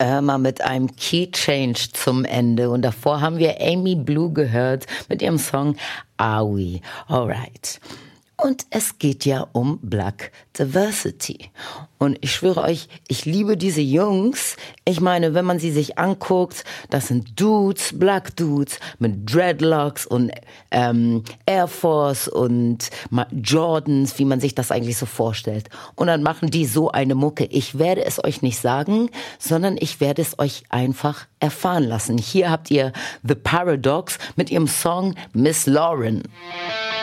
Irma mit einem Key Change zum Ende. Und davor haben wir Amy Blue gehört mit ihrem Song Are We? Alright. Und es geht ja um Black Diversity. Und ich schwöre euch, ich liebe diese Jungs. Ich meine, wenn man sie sich anguckt, das sind Dudes, Black Dudes mit Dreadlocks und Air Force und Jordans, wie man sich das eigentlich so vorstellt. Und dann machen die so eine Mucke. Ich werde es euch nicht sagen, sondern ich werde es euch einfach erfahren lassen. Hier habt ihr The Paradox mit ihrem Song Miss Lauren.